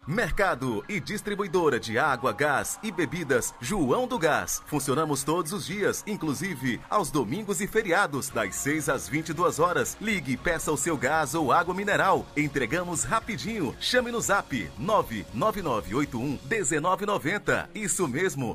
Mercado e distribuidora de água, gás e bebidas João do Gás. Funcionamos todos os dias, inclusive aos domingos e feriados, das 6 às 22 horas. Ligue e peça o seu gás ou água mineral. Entregamos rapidinho. Chame no zap 99981-1990. Isso mesmo,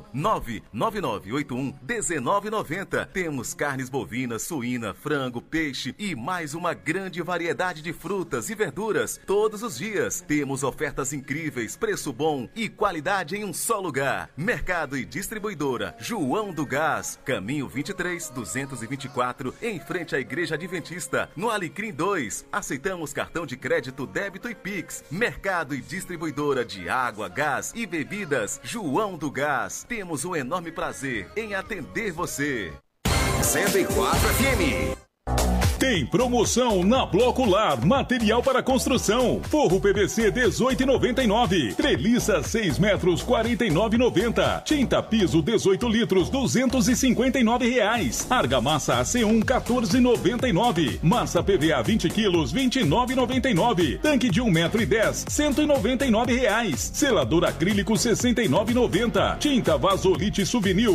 99981-1990. Temos carnes bovinas, suína, frango, peixe e mais uma grande variedade de frutas e verduras todos os dias. Temos ofertas incríveis, preço bom e qualidade em um só lugar. Mercado e distribuidora João do Gás, Caminho 23-224, em frente à Igreja Adventista, no Alecrim 2. Aceitamos cartão de crédito, débito e Pix. Mercado e distribuidora de água, gás e bebidas João do Gás. Temos um enorme prazer em atender você. 104 FM. Tem promoção na Bloco Lar, material para construção. Forro PVC 18,99. Treliça 6 metros 49,90. Tinta piso 18 litros 259 reais. Argamassa AC1 14,99. Massa PVA 20 quilos 29,99. Tanque de 1,10 m 199 reais. Selador acrílico 69,90. Tinta Vasolite Souvenir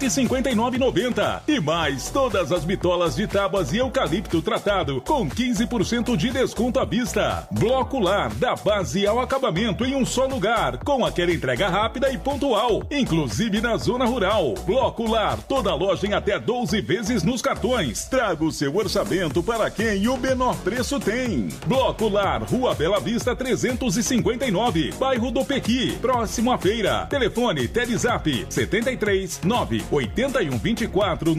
159,90. E mais todas as bitolas de tábuas e eucalipto tratado com 15% de desconto à vista. Bloco Lar, da base ao acabamento em um só lugar, com aquela entrega rápida e pontual, inclusive na zona rural. Bloco Lar, toda loja em até 12 vezes nos cartões. Traga o seu orçamento para quem o menor preço tem. Bloco Lar, Rua Bela Vista 359, bairro do Pequi, próximo à feira. Telefone Telezap 73 981 24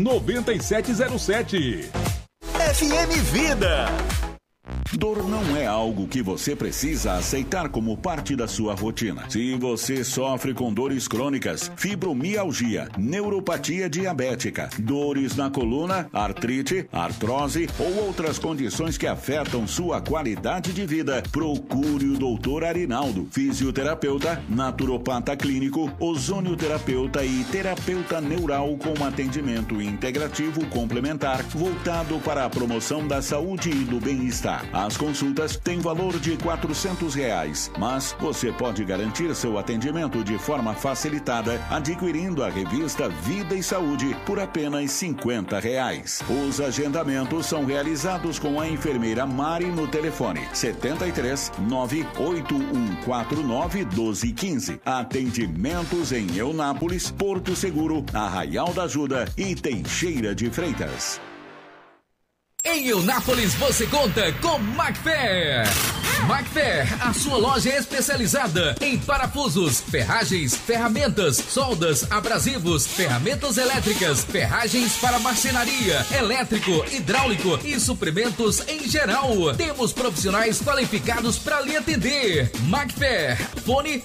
9707. FM Vida. Dor não é algo que você precisa aceitar como parte da sua rotina. Se você sofre com dores crônicas, fibromialgia, neuropatia diabética, dores na coluna, artrite, artrose ou outras condições que afetam sua qualidade de vida, procure o Dr. Arinaldo, fisioterapeuta, naturopata clínico, ozonioterapeuta e terapeuta neural com atendimento integrativo complementar voltado para a promoção da saúde e do bem-estar. As consultas têm valor de R$400, mas você pode garantir seu atendimento de forma facilitada adquirindo a revista Vida e Saúde por apenas R$50. Os agendamentos são realizados com a enfermeira Mari no telefone 73 98149 1215. Atendimentos em Eunápolis, Porto Seguro, Arraial da Ajuda e Teixeira de Freitas. Em Eunápolis você conta com Macfair. Macfair, a sua loja especializada em parafusos, ferragens, ferramentas, soldas, abrasivos, ferramentas elétricas, ferragens para marcenaria, elétrico, hidráulico e suprimentos em geral. Temos profissionais qualificados para lhe atender. Macfair, fone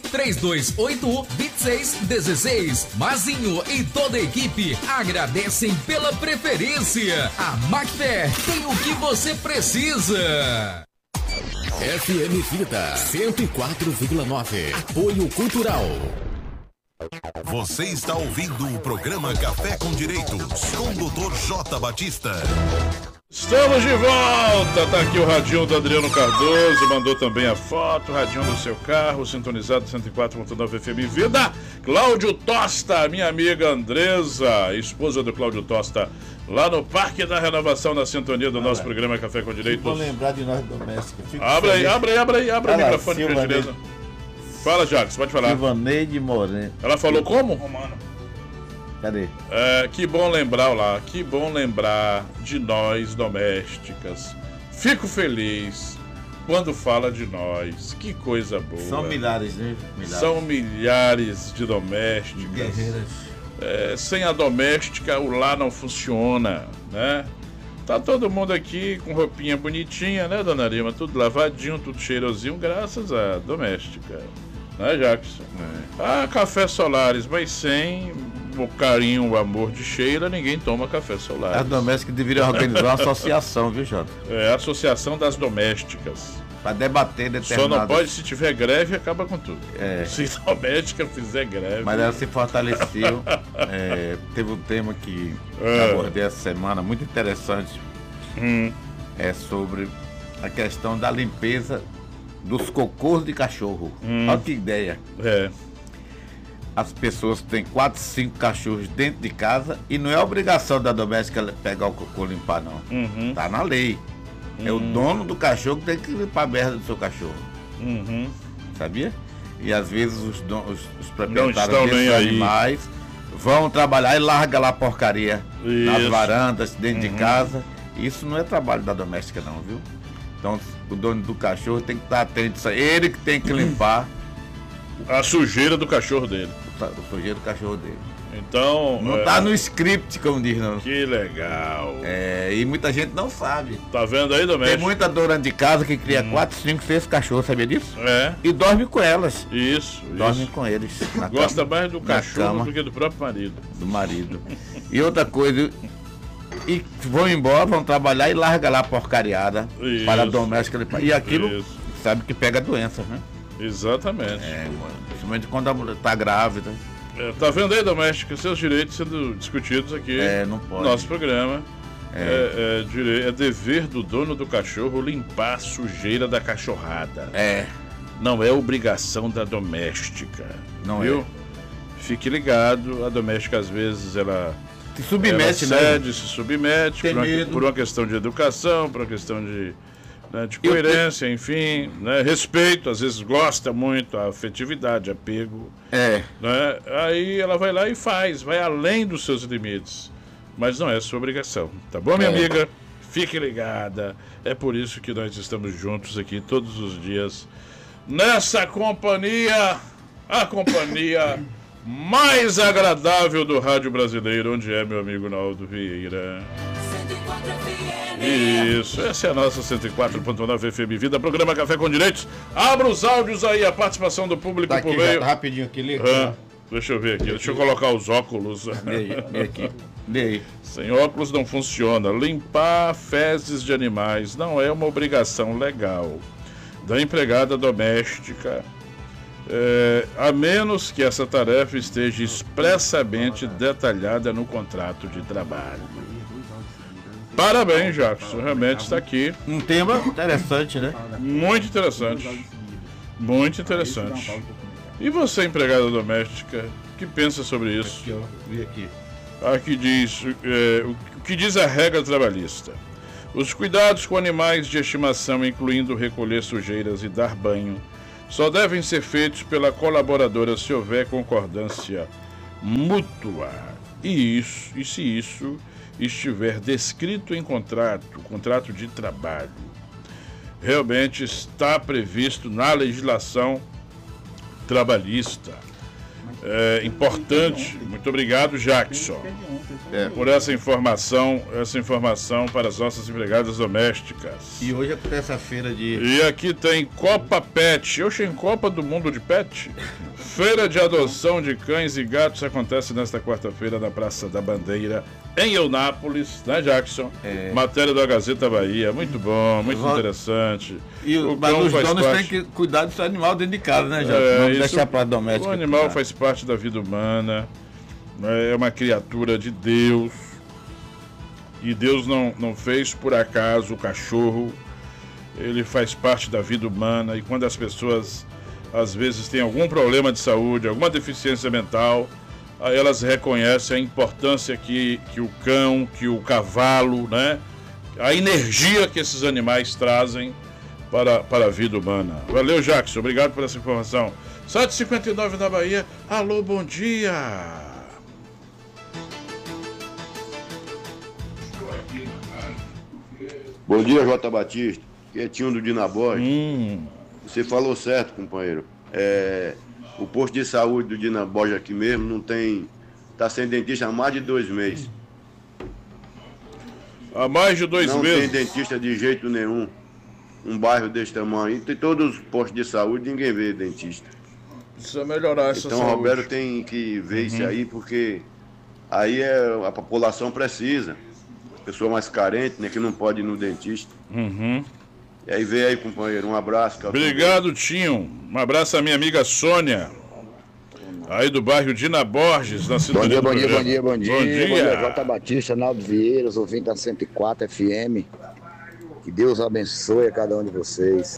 3281-2616. Mazinho e toda a equipe agradecem pela preferência. A Macfair tem o que você precisa. FM Vida 104,9. Apoio Cultural. Você está ouvindo o programa Café com Direitos com o Dr. J. Batista. Estamos de volta, tá aqui o radinho do Adriano Cardoso, mandou também a foto, radinho do seu carro, sintonizado 104.9 FM Vida. Cláudio Tosta, minha amiga Andresa, esposa do Cláudio Tosta, lá no Parque da Renovação, na sintonia do nosso programa Café com Direitos. Vou lembrar de nós domésticos. Abre o microfone, por gentileza. Fala, Jacques, pode falar. Silvaneide Moreno. Ela falou como? Romano. Cadê? Que bom lembrar lá, que bom lembrar de nós domésticas. Fico feliz quando fala de nós. Que coisa boa. São milhares, né? São milhares de domésticas. Guerreiras. Sem a doméstica, o lar não funciona, né? Tá todo mundo aqui com roupinha bonitinha, né, dona Lima? Tudo lavadinho, tudo cheirosinho, graças à doméstica. Né, Jackson? Café Solares, mas sem o carinho, o amor de Sheila, ninguém toma café Solares. As domésticas deveriam organizar uma associação, viu, Jota? A Associação das Domésticas. Para debater determinadas... Só não pode, se tiver greve, acaba com tudo. Se a doméstica fizer greve... Mas ela se fortaleceu. Teve um tema que abordei essa semana, muito interessante. É sobre a questão da limpeza dos cocôs de cachorro. Olha que ideia. É. As pessoas têm 4, 5 cachorros dentro de casa e não é obrigação da doméstica pegar o cocô e limpar, não. Tá na lei. É o dono do cachorro que tem que limpar a merda do seu cachorro. Sabia? E às vezes os proprietários desses animais vão trabalhar e largam lá a porcaria nas varandas, dentro de casa. Isso não é trabalho da doméstica, não, viu? Então o dono do cachorro tem que estar atento a isso aí. Ele que tem que limpar a sujeira do cachorro dele. O sujeira do cachorro dele. Então. Não tá no script, como diz, não. Que legal. E muita gente não sabe. Tá vendo aí, doméstico? Tem muita dona de casa que cria 4, 5, 6 cachorros, sabia disso? É. E dorme com elas. Isso. Dorme com eles. Gosta mais do cachorro do que do próprio marido. Do marido. E outra coisa. E vão embora, vão trabalhar e larga lá a porcariada para a doméstica. E aquilo sabe que pega doença, né? Exatamente. Principalmente quando a mulher tá grávida. Tá vendo aí, doméstica, seus direitos sendo discutidos aqui não pode. no nosso programa. É dever do dono do cachorro limpar a sujeira da cachorrada. Não é obrigação da doméstica. Não viu? Fique ligado, a doméstica às vezes ela se submete, se submete por uma questão de educação, por uma questão de coerência, enfim, né? Respeito, às vezes gosta muito, a afetividade, apego. Né? Aí ela vai lá e vai além dos seus limites. Mas não é sua obrigação, tá bom, minha amiga? Fique ligada. É por isso que nós estamos juntos aqui todos os dias, nessa companhia, a companhia mais agradável do rádio brasileiro, onde é meu amigo Naldo Vieira. 104 FM. Isso, essa é a nossa 104.9 FM Vida, programa Café com Direitos. Abra os áudios aí, a participação do público tá aqui, por meio. Tá rapidinho aqui, lê. Deixa eu ver aqui, deixa eu colocar os óculos. Lê aqui. Lê aí. Sem óculos não funciona. Limpar fezes de animais não é uma obrigação legal da empregada doméstica, a menos que essa tarefa esteja expressamente detalhada no contrato de trabalho. Parabéns, Jackson, realmente está aqui. Um tema interessante, né? Muito interessante. Muito interessante. E você, empregada doméstica, que pensa sobre isso? Aqui, ó, vi aqui. Aqui diz, o que diz a regra trabalhista. Os cuidados com animais de estimação, incluindo recolher sujeiras e dar banho, só devem ser feitos pela colaboradora se houver concordância mútua. E se isso estiver descrito em contrato de trabalho. Realmente está previsto na legislação trabalhista. É importante. Muito obrigado, Jackson, por essa informação para as nossas empregadas domésticas. E hoje é terça-feira de... E aqui tem Copa Pet. Eu achei Copa do Mundo de Pet. Feira de adoção de cães e gatos acontece nesta quarta-feira na Praça da Bandeira, em Eunápolis, né, Jackson? Matéria da Gazeta Bahia. Muito bom, muito interessante. Mas os donos têm que cuidar do seu animal dentro de casa, né, Jackson? Não deixar para a doméstica. O animal faz parte da vida humana, né? É uma criatura de Deus. E Deus não fez por acaso o cachorro. Ele faz parte da vida humana. E quando as pessoas, às vezes, têm algum problema de saúde, alguma deficiência mental, aí elas reconhecem a importância que o cão, que o cavalo, né? A energia que esses animais trazem para a vida humana. Valeu, Jackson. Obrigado por essa informação. 7h59 na Bahia. Alô, bom dia. Bom dia, J. Batista. Quietinho do Dinaborges. Você falou certo, companheiro. O posto de saúde do Dinaborges aqui mesmo não tem... Está sem dentista há mais de 2 meses. Há mais de 2 meses? Não tem dentista de jeito nenhum. Um bairro desse tamanho. Tem todos os postos de saúde, ninguém vê dentista. Precisa melhorar essa saúde. Então o Roberto tem que ver isso aí, porque aí a população precisa. Pessoa mais carente, né, que não pode ir no dentista. E aí vem aí, companheiro, um abraço. Obrigado, Tinho. Um abraço à minha amiga Sônia, aí do bairro Dinaborges, na cidade. Bom dia. Bom dia, J. Batista, Naldo Vieira, ouvindo da 104 FM. Que Deus abençoe a cada um de vocês.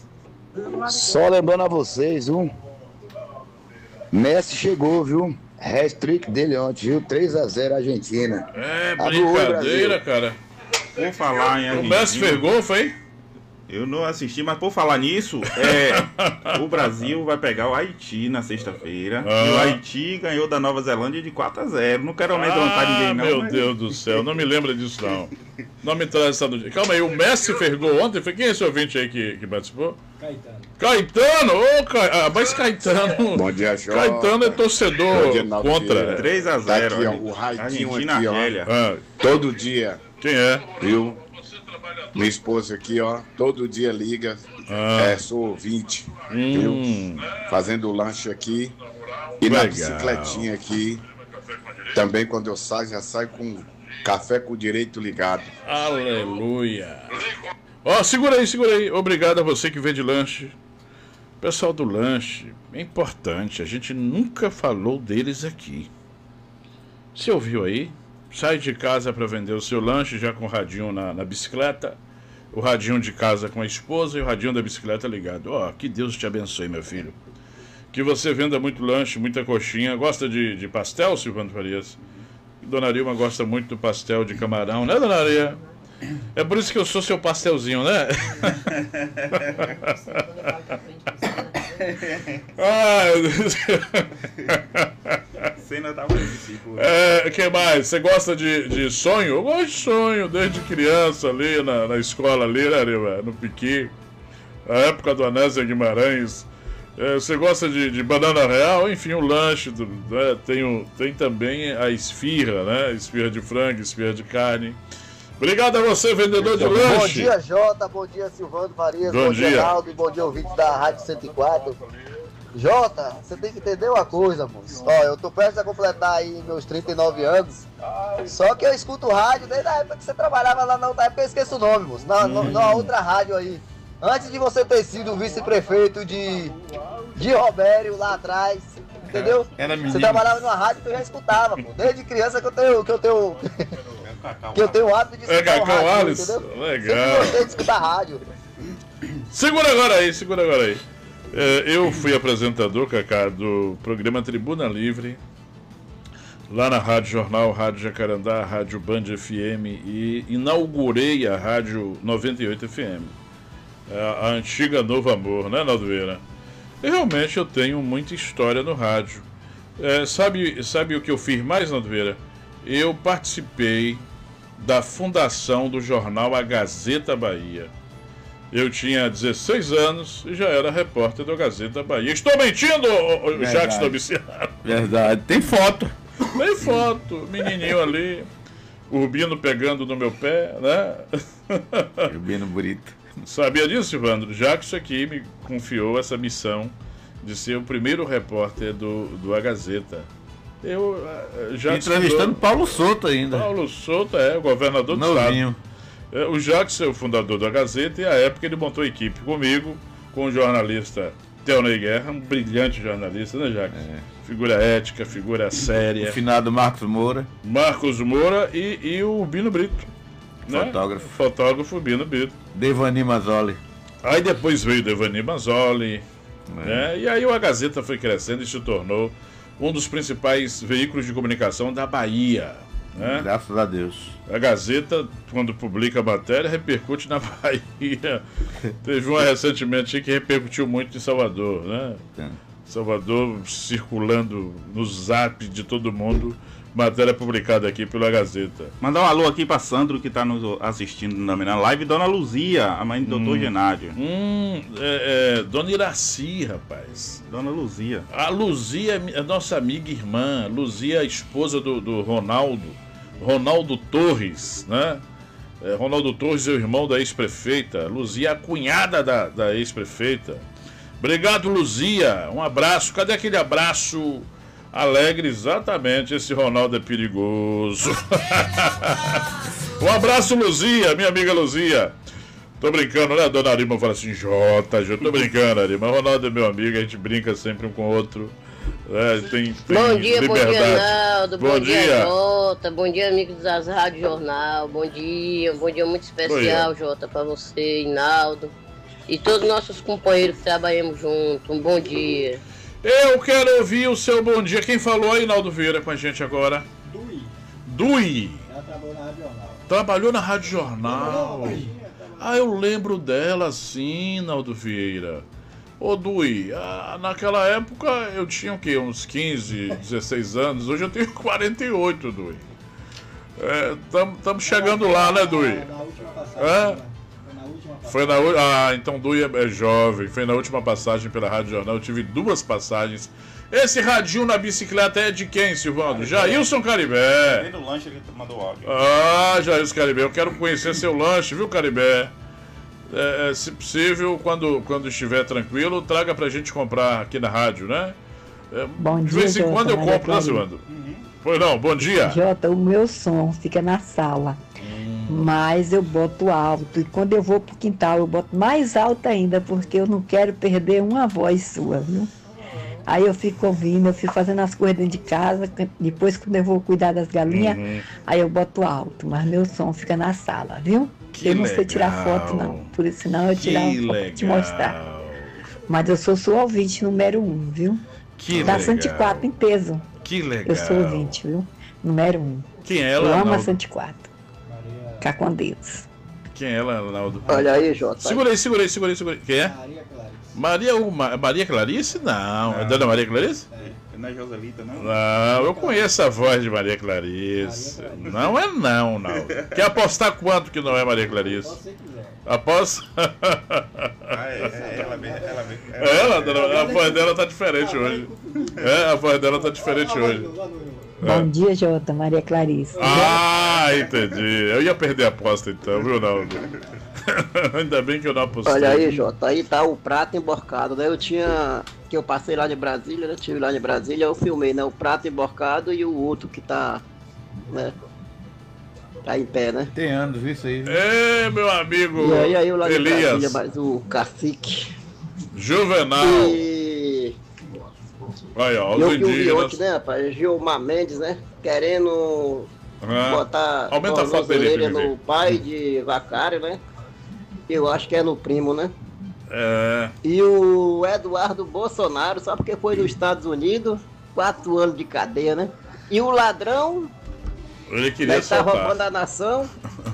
Só lembrando a vocês, viu? Messi chegou, viu? Hat-trick dele ontem, viu? 3-0 Argentina. É, brincadeira, cara. Por falar em Argentina... O Messi fergou, foi? Eu não assisti, mas por falar nisso, o Brasil vai pegar o Haiti na sexta-feira. E o Haiti ganhou da Nova Zelândia de 4-0. Não quero amedrontar ninguém, não. Meu Deus do céu, não me lembra disso, não. Não me traz essa notícia. Calma aí, o Messi fergou ontem? Foi quem é esse ouvinte aí que participou? Caetano! Mas Caetano... Bom dia, Jô. Caetano é torcedor contra. 3-0. Tá aqui, ó, o Raidinho aqui, ó. Todo dia. Quem é? Viu? Minha esposa aqui, ó, todo dia liga, sou ouvinte, viu? Fazendo lanche aqui e legal. Na bicicletinha aqui, também quando eu saio, já saio com café com o direito ligado. Aleluia! Ó, segura aí, obrigado a você que vem de lanche. Pessoal do lanche, é importante, a gente nunca falou deles aqui. Você ouviu aí? Sai de casa para vender o seu lanche já com o radinho na bicicleta, o radinho de casa com a esposa e o radinho da bicicleta ligado. Ó, que Deus te abençoe, meu filho. Que você venda muito lanche, muita coxinha. Gosta de pastel, Silvano Farias? Dona Nilma gosta muito do pastel de camarão, né, Dona Maria? É por isso que eu sou seu pastelzinho, né? Cena da que mais? Você gosta de sonho? Eu gosto de sonho desde criança ali na escola ali, né, no Piqui, na época do Anésia Guimarães. Você gosta de banana real? Enfim, o lanche, né? Tem também a esfirra, né? Esfirra de frango, esfirra de carne. Obrigado a você, vendedor de lanche. Bom dia, Jota. Bom dia, Silvano Farias. Bom dia, Ronaldo. E bom dia, ouvintes da Rádio 104. Jota, você tem que entender uma coisa, moço. Ó, eu tô prestes a completar aí meus 39 anos. Só que eu escuto rádio desde a época que você trabalhava lá na outra época, eu esqueço o nome, moço. Na outra rádio aí. Antes de você ter sido vice-prefeito de Robério lá atrás, entendeu? Você trabalhava numa rádio que eu já escutava, pô. Desde criança que eu tenho o hábito de escutar o rádio, entendeu? Legal. Sempre gostei de escutar rádio. Segura agora aí. Eu fui apresentador, Cacá, do programa Tribuna Livre, lá na Rádio Jornal, Rádio Jacarandá, Rádio Band FM, e inaugurei a Rádio 98 FM, a antiga Novo Amor, né, Naldoeira? E realmente eu tenho muita história no rádio. Sabe o que eu fiz mais, Naldoeira? Eu participei da fundação do jornal A Gazeta Bahia. Eu tinha 16 anos e já era repórter da Gazeta Bahia. Estou mentindo, Jacques Domiciano? Verdade. Tem foto. Tem foto. Menininho ali, Urbino pegando no meu pé, né? Urbino bonito. Sabia disso, Silvandro? Jacques aqui me confiou essa missão de ser o primeiro repórter do A Gazeta. Eu já entrevistando Paulo Souto ainda. Paulo Souto o governador do estado. O Jacques é o fundador da Gazeta e à época ele montou a equipe comigo, com o jornalista Teonei Guerra, um brilhante jornalista, né, Jacques? Figura ética, figura séria. O finado Marcos Moura e o Bino Brito. Fotógrafo. Né? Fotógrafo Bino Brito. Devani Mazzoli. Aí depois veio Devani Mazzoli. Né? E aí a Gazeta foi crescendo e se tornou um dos principais veículos de comunicação da Bahia. Né? Graças a Deus. A Gazeta, quando publica a matéria, repercute na Bahia. Teve uma recentemente que repercutiu muito em Salvador, né? Salvador circulando no zap de todo mundo, matéria publicada aqui pela Gazeta. Mandar um alô aqui para Sandro, que está nos assistindo na live, Dona Luzia, a mãe do Dr. Genádio. Dona Iraci, rapaz. Dona Luzia. A Luzia é nossa amiga e irmã. Luzia, a esposa do Ronaldo Torres, né? Ronaldo Torres é o irmão da ex-prefeita. Luzia, a cunhada da ex-prefeita. Obrigado, Luzia. Um abraço. Cadê aquele abraço alegre? Exatamente, esse Ronaldo é perigoso. Um abraço, Luzia, minha amiga Luzia. Tô brincando, né? A dona Arima fala assim, Jota, tô brincando, Arima. O Ronaldo é meu amigo, a gente brinca sempre um com o outro. Tem bom dia, liberdade. Bom dia, Naldo. Bom dia, Jota. Bom dia, amigos das Rádio Jornal. Bom dia muito especial, Jota, pra você e Naldo. e todos os nossos companheiros que trabalhamos juntos. Um bom dia. Eu quero ouvir o seu bom dia. Quem falou aí, Naldo Vieira, com a gente agora? Dui. Ela trabalhou na Rádio Jornal. Trabalhou na Rádio Jornal. Ah, eu lembro dela, sim, Naldo Vieira. Ô, Dui, naquela época eu tinha o quê? Uns 15, 16 anos. Hoje eu tenho 48, Dui. Estamos chegando lá, né, Dui? Na última passagem. Foi na última. Então Dui é jovem. Foi na última passagem pela Rádio Jornal. Eu tive 2 passagens. Esse radinho na bicicleta é de quem, Silvano? Jailson Caribé. Vem do lanche, ele mandou áudio. Ah, Jailson Caribé, eu quero conhecer seu lanche, viu, Caribé? Se possível, quando estiver tranquilo, traga pra gente comprar aqui na rádio, né? Bom de dia, vez em Jota, quando eu Maria compro, né, Silvano? Pois não, bom dia. Jota, o meu som fica na sala, mas eu boto alto. E quando eu vou pro quintal, eu boto mais alto ainda, porque eu não quero perder uma voz sua, viu? Aí eu fico ouvindo, eu fico fazendo as coisas dentro de casa. Depois, quando eu vou cuidar das galinhas, aí eu boto alto. Mas meu som fica na sala, viu? Eu não sei tirar foto, não. Por isso, senão eu tirar uma foto pra te mostrar. Mas eu sou sua ouvinte número 1, viu? Que da legal. 104 em peso. Que legal. Eu sou ouvinte, viu? Número 1. Quem é ela, Eu amo a Arnaldo? 104. Ficar com Deus. Quem é ela, Arnaldo? Olha aí, Jota. Segura aí. Quem é? Maria Clarice? Não. É Dona Maria Clarice? Não é Joselita, não? Não, eu conheço a voz de Maria Clarice. Não é não. Quer apostar quanto que não é Maria Clarice? Aposta? É ela mesmo. A voz dela tá diferente hoje. A voz dela tá diferente hoje. Bom dia, Jota, Maria Clarice. Ah, entendi. Eu ia perder a aposta então, viu, Naldo? Ainda bem que eu não apostei. Olha aí, Jota, aí tá o prato emborcado, né? Que eu passei lá de Brasília, né? Estive lá de Brasília, eu filmei, né? O prato emborcado e o outro que tá, né? Tá em pé, né? Tem anos isso aí. Meu amigo E aí eu lá de Elias. Brasília, mas o cacique. Juvenal. E Aí, ó, eu os que ouvi indígenas. ontem, né, rapaz? Gilmar Mendes, né? Querendo botar Aumenta a foto dele, tornozeleira Felipe. no pai de Vacário, né? Eu acho que é no primo, né? E o Eduardo Bolsonaro, só porque foi nos Estados Unidos, 4 anos de cadeia, né? E o ladrão, Ele queria tá soltar. roubando a nação.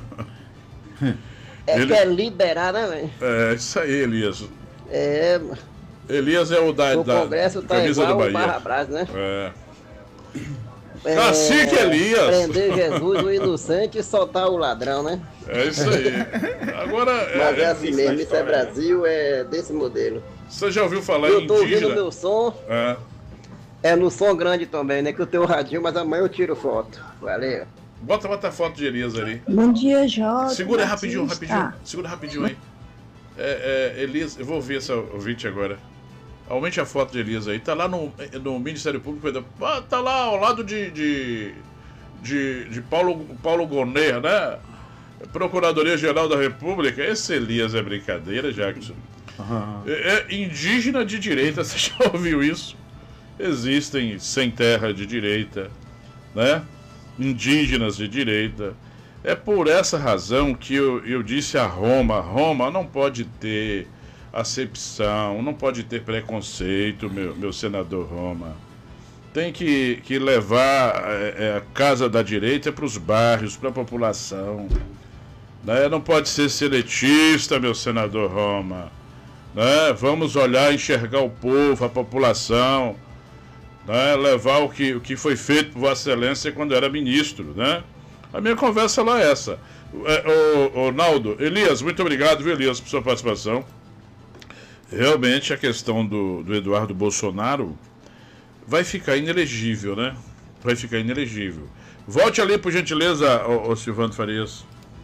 Quer liberar, né, velho? Isso aí, Elias. Mano. Elias é o da O Congresso tá camisa igual do o Bahia. Barra Brás, né? Cacique Elias. Prender Jesus, o inocente, e soltar o ladrão, né? É isso aí. Agora Mas é assim mesmo, isso é Brasil, é desse modelo. Você já ouviu falar Eu em tô ouvindo indígena? meu som, é no som grande também, né? Que eu tenho radinho, mas amanhã eu tiro foto. Valeu. Bota a foto de Elias ali. Bom dia, Jota. Segura aí rapidinho. Batista. Segura rapidinho aí. Elias, eu vou ver essa ouvinte agora. Aumente a foto de Elias aí. Tá lá no Ministério Público. Tá lá ao lado de Paulo Gonet, né? Procuradoria-Geral da República. Esse Elias é brincadeira, Jackson. É indígena de direita, você já ouviu isso? Existem sem terra de direita, né? Indígenas de direita. É por essa razão que eu disse a Roma não pode ter acepção, não pode ter preconceito, meu senador Roma. Tem que levar a casa da direita para os bairros, para a população. Né? Não pode ser seletista, meu senador Roma. Né? Vamos olhar, enxergar o povo, a população. Né? Levar o que foi feito por Vossa Excelência quando era ministro. Né? A minha conversa lá é essa. O Naldo, Elias, muito obrigado, viu, Elias, por sua participação. Realmente a questão do Eduardo Bolsonaro vai ficar inelegível, né? Vai ficar inelegível. Volte ali, por gentileza, o Silvano Farias.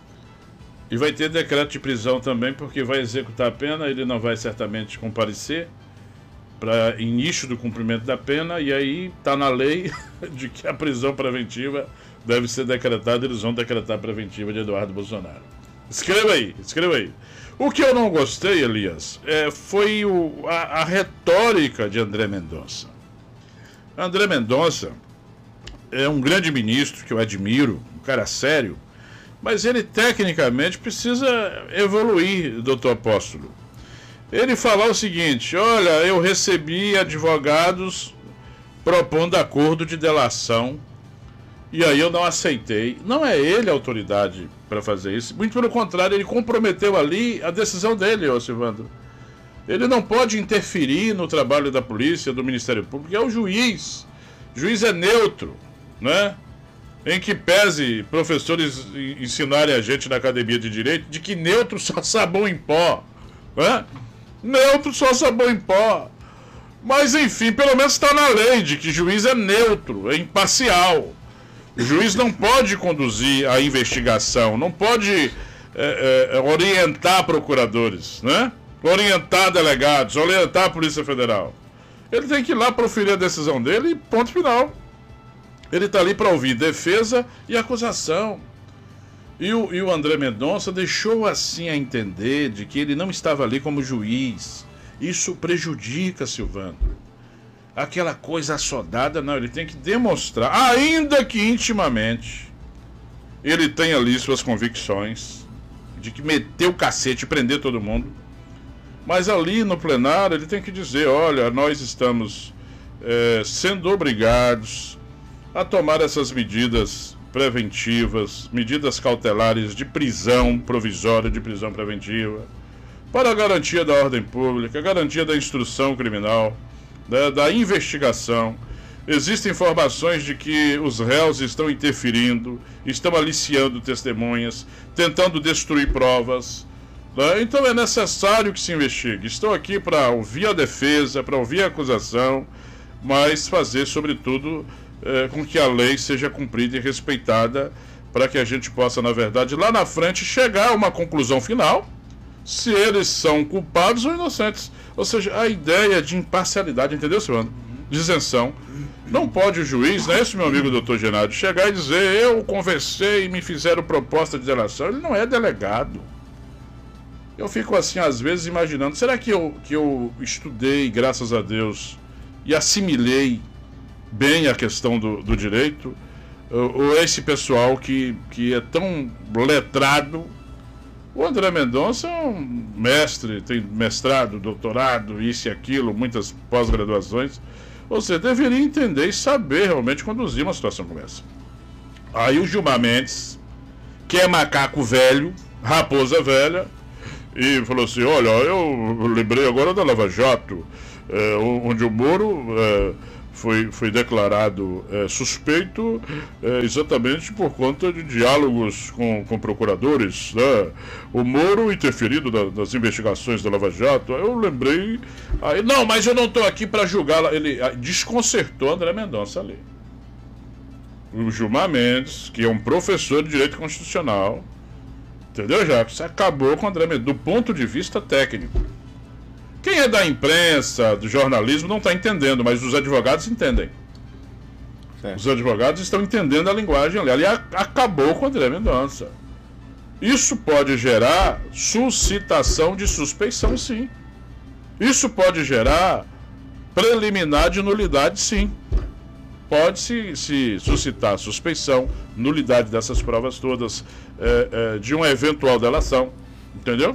E vai ter decreto de prisão também, porque vai executar a pena, ele não vai certamente comparecer para início do cumprimento da pena, e aí está na lei de que a prisão preventiva deve ser decretada, eles vão decretar a preventiva de Eduardo Bolsonaro. Escreva aí. O que eu não gostei, Elias, foi a retórica de André Mendonça. André Mendonça é um grande ministro que eu admiro, um cara sério, mas ele tecnicamente precisa evoluir, doutor Apóstolo. ele falar o seguinte: olha, eu recebi advogados propondo acordo de delação e aí eu não aceitei. Não é ele a autoridade para fazer isso. Muito pelo contrário, ele comprometeu ali a decisão dele, ô Silvandro. Ele não pode interferir no trabalho da polícia, do Ministério Público, é o juiz. O juiz é neutro, né? Em que pese professores ensinarem a gente na academia de direito de que neutro só sabão em pó, né? Neutro só sabão em pó. Mas enfim, pelo menos está na lei de que juiz é neutro, é imparcial. O juiz não pode conduzir a investigação, não pode orientar procuradores, né? Orientar delegados, orientar a Polícia Federal. Ele tem que ir lá proferir a decisão dele e ponto final. Ele está ali para ouvir defesa e acusação. E o André Mendonça deixou assim a entender de que ele não estava ali como juiz. Isso prejudica, Silvandro. Aquela coisa assodada, não, ele tem que demonstrar, ainda que intimamente, ele tem ali suas convicções de que meter o cacete e prender todo mundo. Mas ali no plenário ele tem que dizer: olha, nós estamos sendo obrigados a tomar essas medidas preventivas, medidas cautelares de prisão provisória, de prisão preventiva, para a garantia da ordem pública, a garantia da instrução criminal, da investigação. Existem informações de que os réus estão interferindo, estão aliciando testemunhas, tentando destruir provas. Então é necessário que se investigue. Estou aqui para ouvir a defesa, para ouvir a acusação, mas fazer, sobretudo, com que a lei seja cumprida e respeitada, para que a gente possa, na verdade, lá na frente, chegar a uma conclusão final, se eles são culpados ou inocentes. Ou seja, a ideia de imparcialidade, entendeu, Silvano? De isenção. Não pode o juiz, não é esse meu amigo doutor Genádio, chegar e dizer: eu conversei e me fizeram proposta de delação. Ele não é delegado. Eu fico assim, às vezes, imaginando, será que eu estudei, graças a Deus, e assimilei bem a questão do direito? Ou esse pessoal que é tão letrado? O André Mendonça é um mestre, tem mestrado, doutorado, isso e aquilo, muitas pós-graduações. Você deveria entender e saber realmente conduzir uma situação como essa. Aí o Gilmar Mendes, que é macaco velho, raposa velha, e falou assim: olha, eu lembrei agora da Lava Jato, onde o Moro foi declarado suspeito exatamente por conta de diálogos com procuradores, né? O Moro interferido das investigações da Lava Jato. Eu lembrei, aí, não, mas eu não estou aqui para julgar. Ele desconcertou André Mendonça ali. O Gilmar Mendes, que é um professor de direito constitucional, entendeu, Jacques? Acabou com o André Mendonça do ponto de vista técnico. Quem é da imprensa, do jornalismo, não está entendendo, mas os advogados entendem. Certo. Os advogados estão entendendo a linguagem ali. Ali acabou com o André Mendonça. Isso pode gerar suscitação de suspeição, sim. Isso pode gerar preliminar de nulidade, sim. Pode-se suscitar suspeição, nulidade dessas provas todas, de uma eventual delação. Entendeu?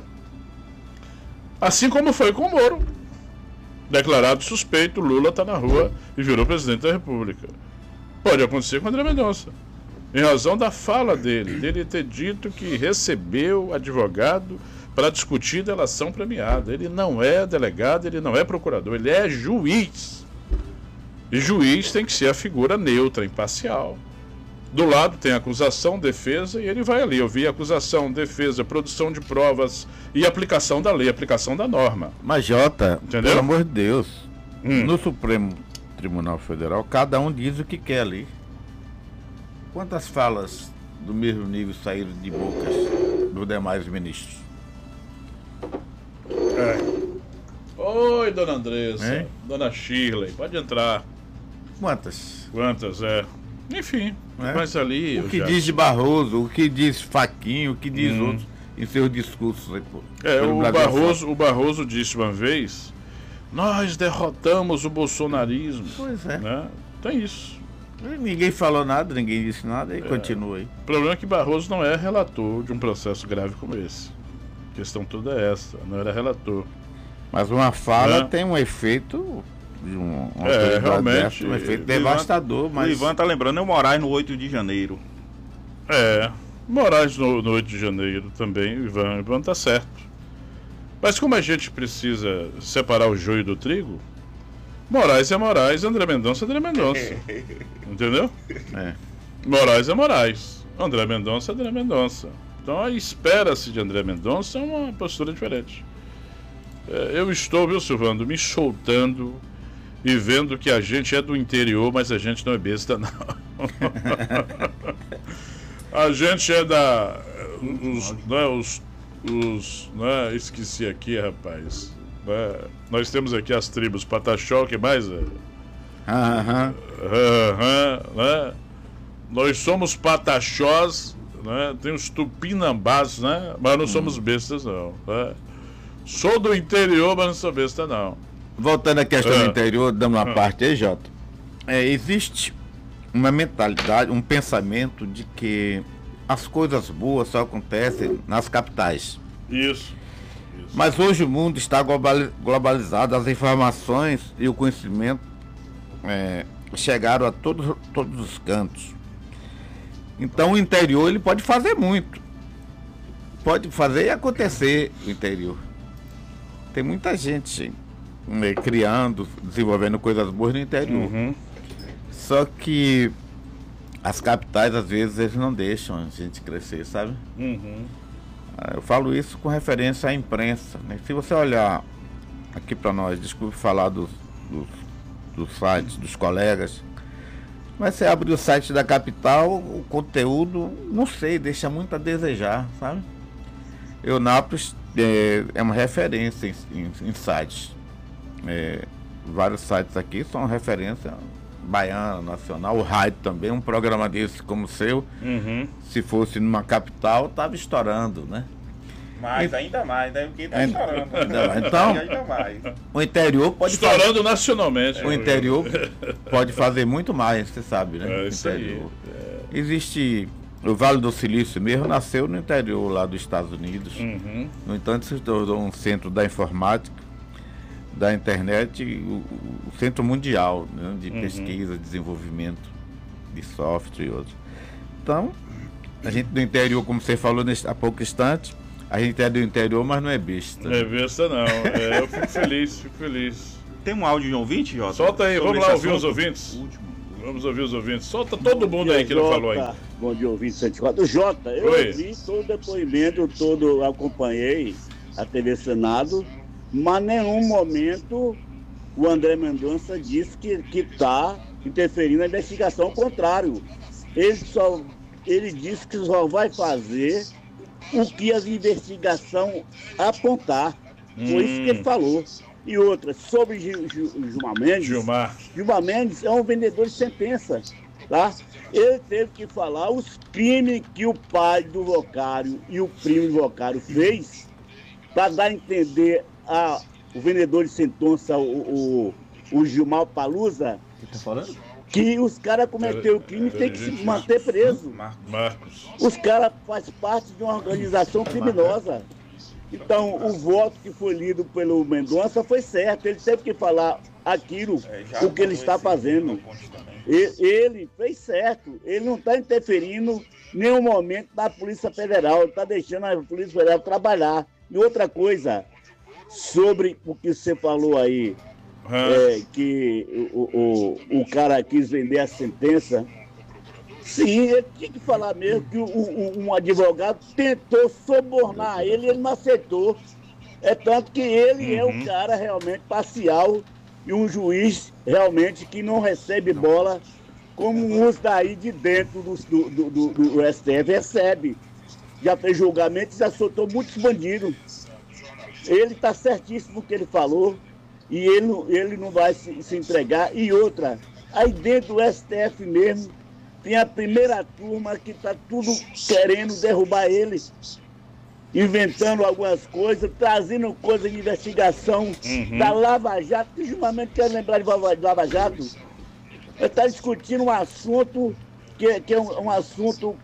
Assim como foi com o Moro. Declarado suspeito, Lula está na rua e virou presidente da República. Pode acontecer com o André Mendonça. Em razão da fala dele ter dito que recebeu advogado para discutir delação premiada. Ele não é delegado, ele não é procurador, ele é juiz. E juiz tem que ser a figura neutra, imparcial. Do lado tem acusação, defesa, e ele vai ali ouvir acusação, defesa, produção de provas e aplicação da lei, aplicação da norma. Mas, Jota, entendeu? Pelo amor de Deus, no Supremo Tribunal Federal, cada um diz o que quer ali. Quantas falas do mesmo nível saíram de bocas dos demais ministros? Oi, dona Andressa, dona Shirley, pode entrar. Quantas? Enfim, mas ali... O que diz de Barroso, o que diz Fachin, o que diz outros em seus discursos. Aí, pô, o Barroso disse uma vez: nós derrotamos o bolsonarismo. Pois é. Né? Tem isso. Ninguém falou nada, ninguém disse nada e continua aí. O problema é que Barroso não é relator de um processo grave como esse. A questão toda é essa, não era relator. Mas uma fala tem um efeito de realmente um efeito devastador. Mas o Ivan tá lembrando, é o Moraes no 8 de janeiro. Moraes no 8 de janeiro também, o Ivan tá certo. Mas como a gente precisa separar o joio do trigo, Moraes é Moraes, André Mendonça é André Mendonça. Entendeu? Moraes é Moraes, André Mendonça é André Mendonça. Então a espera-se de André Mendonça é uma postura diferente. Eu estou, viu, Silvando, me soltando e vendo que a gente é do interior, mas a gente não é besta, não. A gente é da... esqueci aqui, rapaz. Nós temos aqui as tribos Pataxó, que mais? Nós somos Pataxós, né? Tem os Tupinambás, né? Mas não somos bestas, não. Sou do interior, mas não sou besta, não. Voltando à questão do interior, dando uma parte aí, Jota. Existe uma mentalidade, um pensamento de que as coisas boas só acontecem nas capitais. Isso. Mas hoje o mundo está globalizado, as informações e o conhecimento chegaram a todos os cantos. Então o interior ele pode fazer muito. Pode fazer e acontecer o interior. Tem muita gente criando, desenvolvendo coisas boas no interior. Só que as capitais, às vezes, eles não deixam a gente crescer, sabe? Eu falo isso com referência à imprensa, né? Se você olhar aqui para nós, desculpe falar dos sites, dos colegas, mas você abre o site da capital, o conteúdo, não sei, deixa muito a desejar, sabe? Eunápolis é uma referência em sites. Vários sites aqui são referência baiana, nacional, o rádio também, um programa desse como o seu, se fosse numa capital, estava estourando, né? Mas ainda mais, né? Porque tá estourando. Então, ainda mais. O interior pode estourando nacionalmente. O interior pode fazer muito mais, você sabe, né? Isso aí. Existe o Vale do Silício mesmo, nasceu no interior lá dos Estados Unidos. No entanto, se tornou um centro da informática, da internet, o centro mundial, né, de pesquisa, desenvolvimento de software e outros. Então, a gente do interior, como você falou há pouco instante, a gente é do interior, mas não é besta. Não é besta, não. Eu fico feliz. Tem um áudio de ouvinte, Jota? Solta aí, vamos lá ouvir os ouvintes. Vamos ouvir os ouvintes. Solta todo mundo aí que não falou ainda. Bom dia, ouvinte 104. Jota, eu ouvi todo o depoimento, acompanhei a TV Senado, mas em nenhum momento o André Mendonça disse que está interferindo na investigação, ao contrário. Ele disse que só vai fazer o que a investigação apontar. Foi isso que ele falou. E outra, sobre Gilmar Mendes. Gilmar Mendes é um vendedor de sentença. Tá? Ele teve que falar os crimes que o pai do Vocário e o primo do Vocário fez para dar a entender o vendedor de sentença, o Gilmar Palusa, que os caras cometeram o crime e tem que se manter preso. Marcos. Os caras fazem parte de uma organização criminosa. Então, o voto que foi lido pelo Mendonça foi certo. Ele teve que falar aquilo, o que ele está fazendo. Ele fez certo. Ele não está interferindo em nenhum momento na Polícia Federal. Ele está deixando a Polícia Federal trabalhar. E outra coisa, sobre o que você falou aí, que o cara quis vender a sentença. Sim, ele tinha que falar mesmo que um advogado tentou subornar ele e ele não aceitou. É tanto que ele é um cara realmente parcial e um juiz realmente que não recebe bola como uns daí de dentro do STF recebe. Já fez julgamento e já soltou muitos bandidos. Ele está certíssimo no que ele falou e ele não vai se entregar. E outra, aí dentro do STF mesmo, tem a primeira turma que está tudo querendo derrubar ele, inventando algumas coisas, trazendo coisas de investigação da Lava Jato, que justamente quer lembrar de Lava Jato. Ele está discutindo um assunto que é um assunto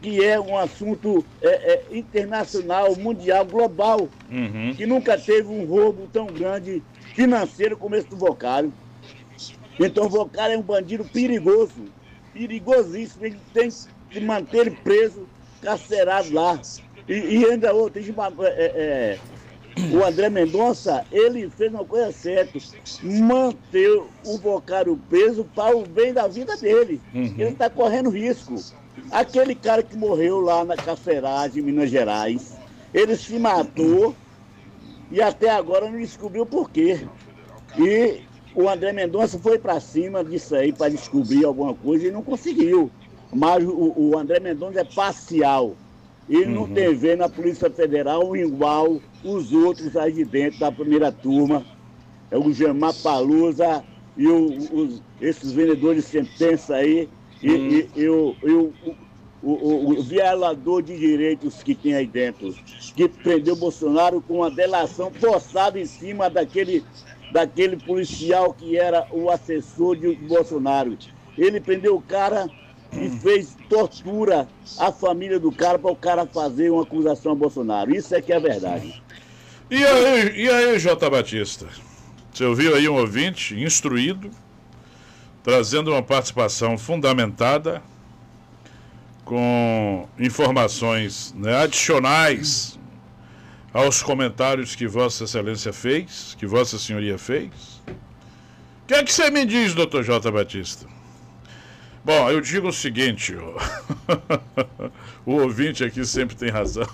internacional, mundial, global, que nunca teve um roubo tão grande financeiro como esse do Vocário. Então o Vocário é um bandido perigoso, perigosíssimo, ele tem que manter ele preso, carcerado lá. E ainda outro, o André Mendonça, ele fez uma coisa certa, manter o Vocário preso para o bem da vida dele. Ele está correndo risco. Aquele cara que morreu lá na Caferagem, em Minas Gerais, ele se matou e até agora não descobriu por quê. E o André Mendonça foi para cima disso aí para descobrir alguma coisa e não conseguiu. Mas o André Mendonça é parcial. Ele não tem ver na Polícia Federal igual os outros aí de dentro da primeira turma. É o Jamar Palusa e esses vendedores de sentença aí. E o violador de direitos que tem aí dentro, que prendeu Bolsonaro com uma delação forçada em cima daquele policial que era o assessor de Bolsonaro. Ele prendeu o cara e fez tortura à família do cara para o cara fazer uma acusação a Bolsonaro. Isso é que é verdade. E aí, J. Batista? Você ouviu aí um ouvinte instruído, trazendo uma participação fundamentada, com informações, né, adicionais aos comentários que Vossa Excelência fez, que Vossa Senhoria fez. O que é que você me diz, doutor J. Batista? Bom, eu digo o seguinte, o ouvinte aqui sempre tem razão.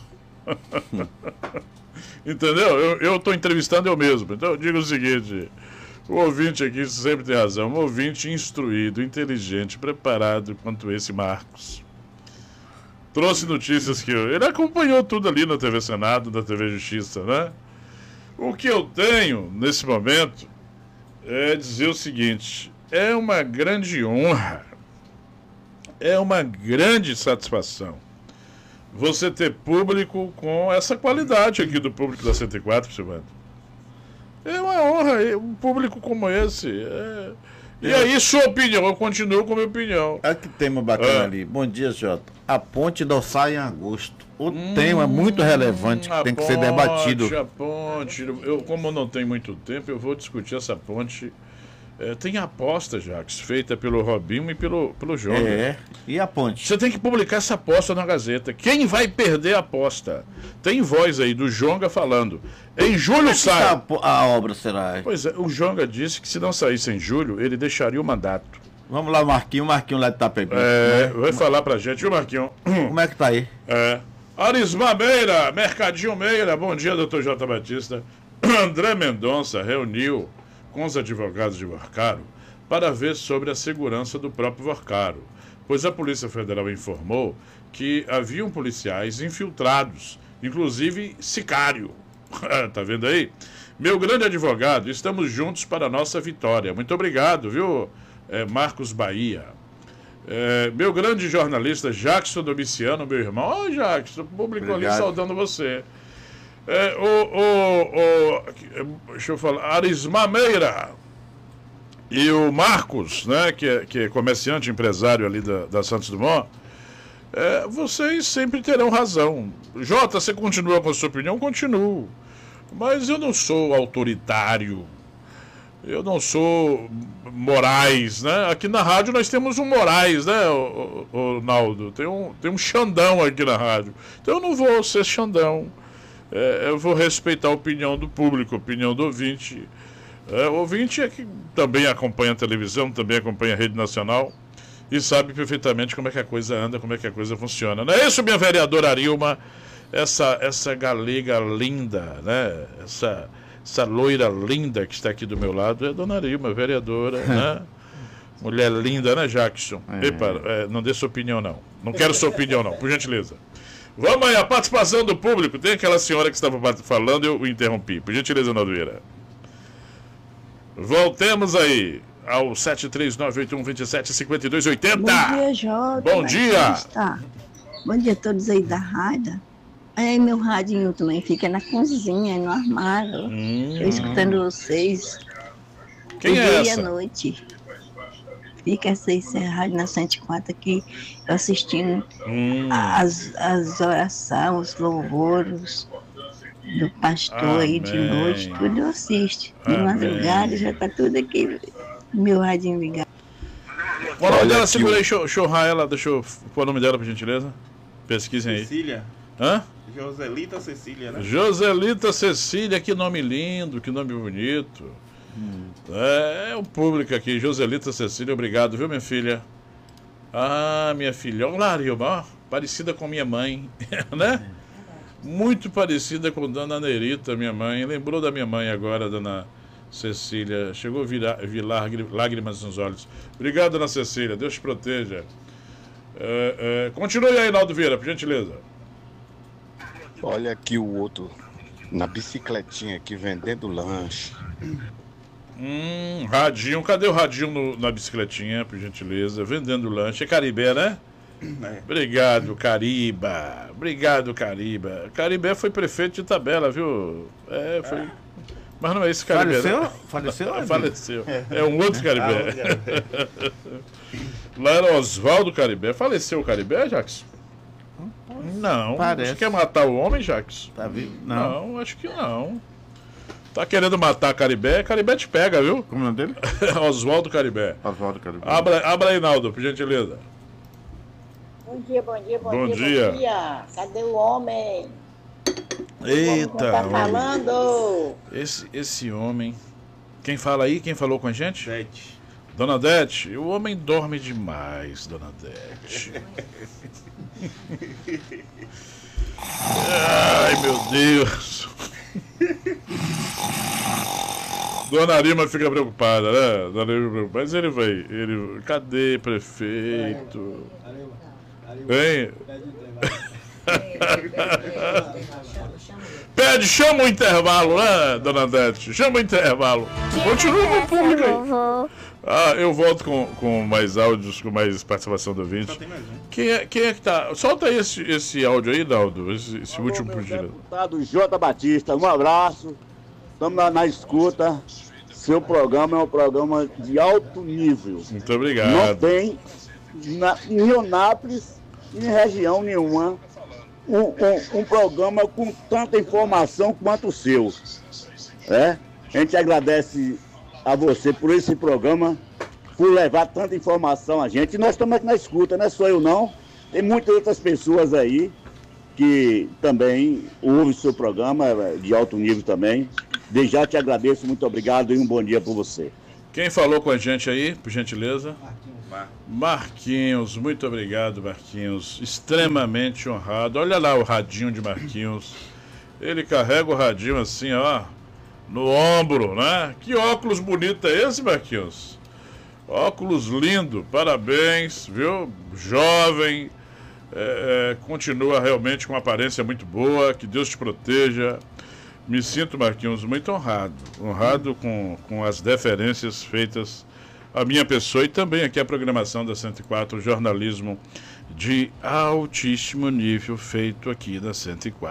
Entendeu? Eu estou entrevistando eu mesmo, então eu digo o seguinte, o ouvinte aqui sempre tem razão, um ouvinte instruído, inteligente, preparado quanto esse Marcos. Trouxe notícias que ele acompanhou tudo ali na TV Senado, na TV Justiça, né? O que eu tenho nesse momento é dizer o seguinte, é uma grande honra, é uma grande satisfação você ter público com essa qualidade aqui do público da 104, Silvano. É uma honra, um público como esse. E aí, sua opinião, eu continuo com a minha opinião. Olha que tema bacana ali. Bom dia, Jota. A ponte do Sai em agosto. O tema é muito relevante, que tem que ser debatido. A ponte, como não tem muito tempo, eu vou discutir essa ponte. Tem aposta, Jacques, feita pelo Robinho e pelo Jonga. E a ponte? Você tem que publicar essa aposta na Gazeta. Quem vai perder a aposta? Tem voz aí do Jonga falando. Em julho sai. A obra será? Pois é, o Jonga disse que se não saísse em julho, ele deixaria o mandato. Vamos lá, o Marquinho lá de Itapebi. Vai falar pra gente. E o Marquinho? Como é que tá aí? Arismar Meira, Mercadinho Meira. Bom dia, doutor J. Batista. André Mendonça reuniu com os advogados de Vocário para ver sobre a segurança do próprio Vocário, pois a Polícia Federal informou que haviam policiais infiltrados, inclusive sicário. Tá vendo aí? Meu grande advogado, estamos juntos para a nossa vitória. Muito obrigado, viu, Marcos Bahia. Meu grande jornalista Jackson Domiciano, meu irmão. Jackson, publicou ali saudando você. Deixa eu falar, Arismar Meira e o Marcos, né, que é comerciante, empresário ali da Santos Dumont, vocês sempre terão razão. Jota, você continua com a sua opinião? Continuo. Mas eu não sou autoritário, eu não sou Moraes, né? Aqui na rádio nós temos um Moraes, né, o Naldo? Tem um Xandão aqui na rádio. Então eu não vou ser Xandão. Eu vou respeitar a opinião do público, a opinião do ouvinte. O ouvinte é que também acompanha a televisão, também acompanha a rede nacional e sabe perfeitamente como é que a coisa anda, como é que a coisa funciona. Não é isso, minha vereadora Arilma? Essa galega linda, né? Essa loira linda que está aqui do meu lado é a dona Arilma, vereadora, né? Mulher linda, né, Jackson? Epa, não dê sua opinião, não. Não quero sua opinião, não, por gentileza. Vamos aí, a participação do público. Tem aquela senhora que estava falando, eu interrompi. Por gentileza, Naldoeira. Voltemos aí ao 73981275280. Bom dia, Jota. Bom dia. Bom dia a todos aí da rádio. Aí meu radinho também fica na cozinha, no armário. Eu escutando vocês. Quem é essa? Dia e à noite. Fica essa rádio na 104 aqui, assistindo as orações, os louvores. do pastor aí de noite, tudo eu assisto. De madrugada já tá tudo aqui, meu radinho ligado. Qual o nome dela? Segura aí, deixa eu honrar ela, deixa eu pôr o nome dela, por gentileza. Pesquisem aí. Cecília. Hã? Joselita Cecília, né? Joselita Cecília, que nome lindo, que nome bonito. É o público aqui, Joselita Cecília, obrigado, viu, minha filha? Ah, minha filha, olha lá, ó, parecida com minha mãe, né? Muito parecida com Dona Nerita, minha mãe. Lembrou da minha mãe agora, Dona Cecília. Chegou a vir lágrimas nos olhos. Obrigado, Dona Cecília, Deus te proteja. Continue aí, Naldo Vieira, por gentileza. Olha aqui o outro, na bicicletinha aqui, vendendo lanche. Radinho, cadê o radinho na bicicletinha, por gentileza? Vendendo lanche. É Caribé, né? Obrigado, Cariba. Obrigado, Cariba. Caribé foi prefeito de Itabela, viu? Foi. Mas não é esse Caribé. Faleceu? Faleceu. É um outro Caribé. Lá era Oswaldo Caribé. Faleceu o Caribé, Jackson? Não. Parece. Você quer matar o homem, Jackson? Tá vivo? Não, acho que não. Tá querendo matar Caribé? Caribé te pega, viu? Como é o nome dele? Oswaldo Caribé. Oswaldo Caribé. Abra aí, Naldo, por gentileza. Bom dia, bom dia, Bom dia. bom dia. Cadê o homem? Eita. Tá falando? Esse homem. Quem fala aí? Quem falou com a gente? Dete. Dona Dete, o homem dorme demais, Dona Dete. Ai, meu Deus. Dona Arima fica preocupada, né? Dona Arima preocupada. Mas ele vai. Cadê, prefeito? Hein? Chama o intervalo, né, Dona Dete? Chama o intervalo. Continua com o público aí. Eu volto com mais áudios, com mais participação do ouvinte. Quem é que tá? Solta aí esse áudio aí, Daldo. Esse último por dia. Deputado J. Batista, um abraço. Estamos na escuta. Seu programa é um programa de alto nível. Muito obrigado. Não tem em Rionápolis, em região nenhuma, um programa com tanta informação quanto o seu. A gente agradece a você por esse programa, por levar tanta informação a gente. Nós estamos aqui na escuta, não é só eu não. Tem muitas outras pessoas aí que também ouvem o seu programa, de alto nível também. Desde já te agradeço, muito obrigado e um bom dia para você. Quem falou com a gente aí, por gentileza? Marquinhos, muito obrigado, Marquinhos. Extremamente honrado. Olha lá o radinho de Marquinhos. Ele carrega o radinho assim, ó, no ombro, né? Que óculos bonito é esse, Marquinhos? Óculos lindo, parabéns, viu? Jovem, continua realmente com uma aparência muito boa. Que Deus te proteja. Me sinto, Marquinhos, muito honrado. Honrado com as deferências feitas à minha pessoa e também aqui a programação da 104, jornalismo de altíssimo nível feito aqui da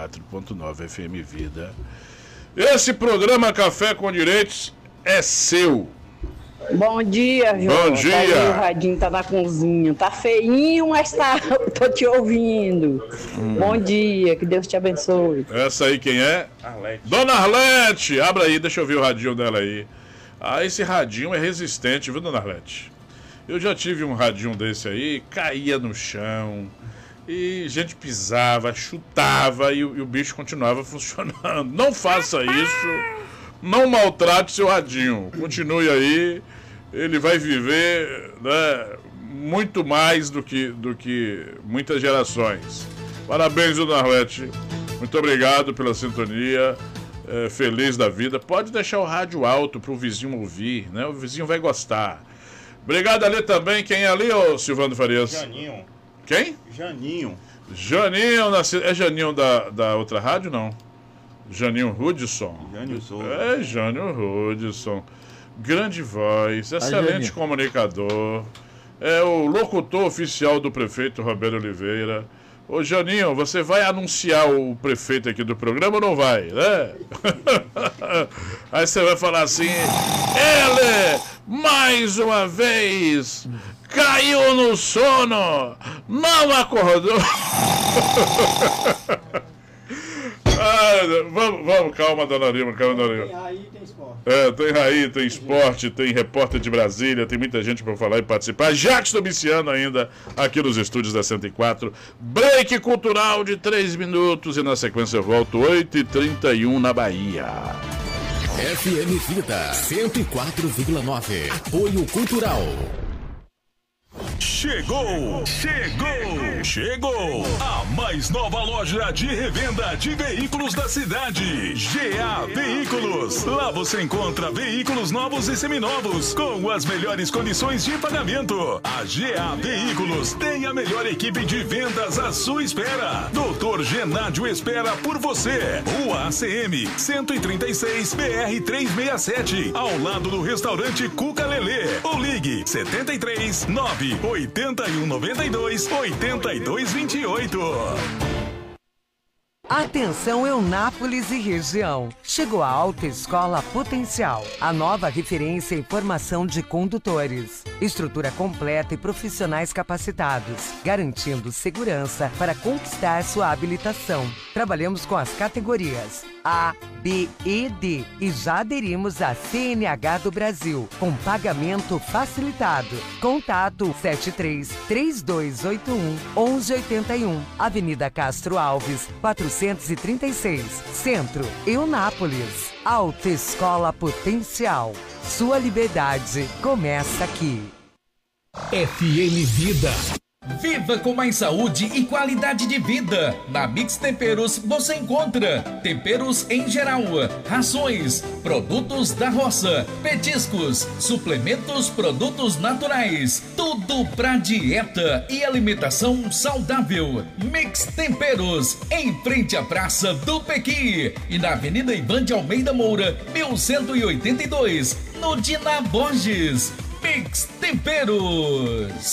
104.9 FM Vida. Esse programa Café com Direitos é seu. Bom dia, João. Bom dia. Tá aí, o radinho tá na cozinha. Tá feinho, mas tô te ouvindo. Bom dia, que Deus te abençoe. Essa aí quem é? Arlete. Dona Arlete! Abra aí, deixa eu ver o radinho dela aí. Esse radinho é resistente, viu, Dona Arlete? Eu já tive um radinho desse aí, caía no chão, e a gente pisava, chutava e o bicho continuava funcionando. Não faça isso, não maltrate seu radinho. Continue aí, ele vai viver, né, muito mais do que muitas gerações. Parabéns, Dona Arlete. Muito obrigado pela sintonia. Feliz da vida. Pode deixar o rádio alto para o vizinho ouvir, né? O vizinho vai gostar. Obrigado ali também. Quem é ali, ô Silvano Farias? Janinho. Quem? Janinho. Janinho. É Janinho da outra rádio, não? Janinho Hudson. Jânio Hudson. Grande voz, excelente comunicador. É o locutor oficial do prefeito Roberto Oliveira. Ô Janinho, você vai anunciar o prefeito aqui do programa ou não vai, né? Aí você vai falar assim: ele, mais uma vez, caiu no sono, não acordou. Vamos, calma, dona Lima, calma, dona Lima. Tem Raí, tem esporte. Tem Raí, tem esporte, tem repórter de Brasília, tem muita gente para falar e participar. Jackson Domiciano ainda aqui nos estúdios da 104. Break cultural de 3 minutos e na sequência eu volto 8h31 na Bahia. FM Vida 104,9. Apoio Cultural. Chegou! A mais nova loja de revenda de veículos da cidade, GA Veículos. Lá você encontra veículos novos e seminovos com as melhores condições de pagamento. A GA Veículos tem a melhor equipe de vendas à sua espera. Doutor Genádio espera por você. Rua ACM 136 BR 367, ao lado do restaurante Cuca Lelê. Ou ligue 73 9 8192 8228. Atenção Eunápolis e região. Chegou a Autoescola Potencial, a nova referência em formação de condutores. Estrutura completa e profissionais capacitados, garantindo segurança para conquistar sua habilitação. Trabalhamos com as categorias A, B e D e já aderimos à CNH do Brasil, com pagamento facilitado. Contato 73-3281-1181, Avenida Castro Alves, 436, Centro, Eunápolis. Autoescola Potencial. Sua liberdade começa aqui. FM Vida. Viva com mais saúde e qualidade de vida. Na Mix Temperos você encontra temperos em geral, rações, produtos da roça, petiscos, suplementos, produtos naturais. Tudo pra dieta e alimentação saudável. Mix Temperos, em frente à Praça do Pequi e na Avenida Ivan de Almeida Moura, 1182, no Dina Borges. Mix Temperos.